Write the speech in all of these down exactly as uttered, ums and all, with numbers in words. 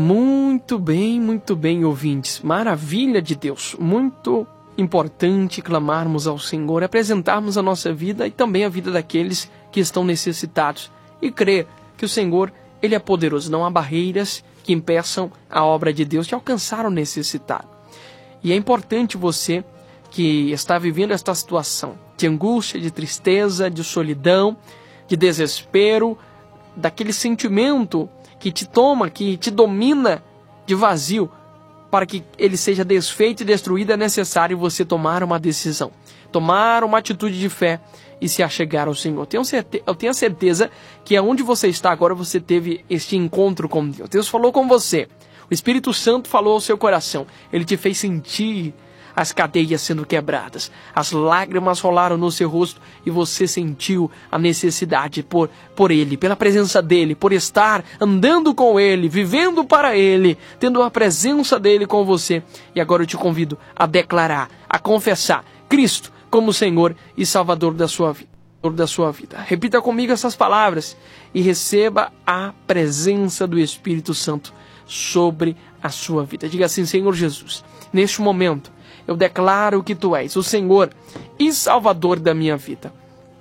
Muito bem, muito bem, ouvintes. Maravilha de Deus. Muito importante clamarmos ao Senhor, apresentarmos a nossa vida e também a vida daqueles que estão necessitados. E crer que o Senhor, Ele é poderoso. Não há barreiras que impeçam a obra de Deus de alcançar o necessitado. E é importante você que está vivendo esta situação de angústia, de tristeza, de solidão, de desespero, daquele sentimento que te toma, que te domina de vazio, para que ele seja desfeito e destruído, é necessário você tomar uma decisão, tomar uma atitude de fé e se achegar ao Senhor. Tenho certeza, eu tenho a certeza que aonde você está agora, você teve este encontro com Deus. Deus falou com você, o Espírito Santo falou ao seu coração, Ele te fez sentir as cadeias sendo quebradas, as lágrimas rolaram no seu rosto e você sentiu a necessidade por, por Ele, pela presença dEle, por estar andando com Ele, vivendo para Ele, tendo a presença dEle com você. E agora eu te convido a declarar, a confessar Cristo como Senhor e Salvador da sua vida. Da sua vida. Repita comigo essas palavras e receba a presença do Espírito Santo sobre a sua vida. Diga assim: Senhor Jesus, neste momento eu declaro que Tu és o Senhor e Salvador da minha vida.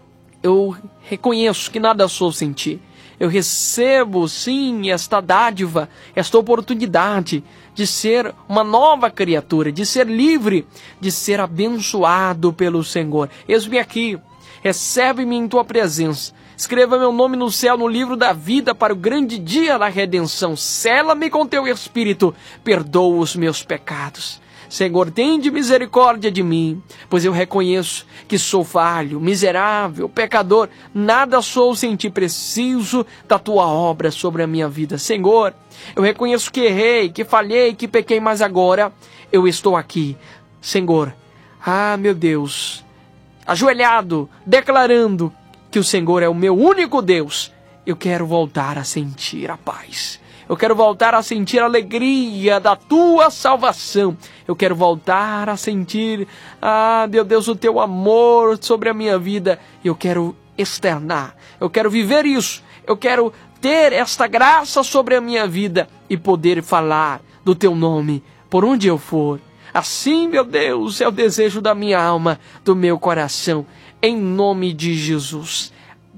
Eu reconheço que nada sou sem Ti. Eu recebo, sim, esta dádiva, esta oportunidade de ser uma nova criatura, de ser livre, de ser abençoado pelo Senhor. Eis-me aqui, recebe-me em Tua presença. Escreva meu nome no céu, no livro da vida, para o grande dia da redenção. Sela-me com Teu Espírito, perdoa os meus pecados. Senhor, tende misericórdia de mim, pois eu reconheço que sou falho, miserável, pecador. Nada sou sem Ti, preciso da Tua obra sobre a minha vida. Senhor, eu reconheço que errei, que falhei, que pequei, mas agora eu estou aqui. Senhor, ah, meu Deus, ajoelhado, declarando que o Senhor é o meu único Deus. Eu quero voltar a sentir a paz. Eu quero voltar a sentir a alegria da Tua salvação. Eu quero voltar a sentir, ah, meu Deus, o Teu amor sobre a minha vida. Eu quero externar, eu quero viver isso. Eu quero ter esta graça sobre a minha vida e poder falar do Teu nome por onde eu for. Assim, meu Deus, é o desejo da minha alma, do meu coração. Em nome de Jesus.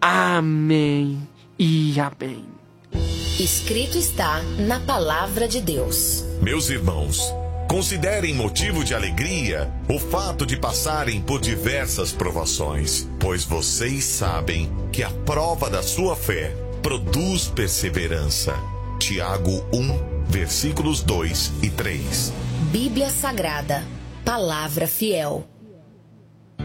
Amém e amém. Escrito está na Palavra de Deus. Meus irmãos, considerem motivo de alegria o fato de passarem por diversas provações, pois vocês sabem que a prova da sua fé produz perseverança. Tiago um, versículos dois e três. Bíblia Sagrada, Palavra Fiel.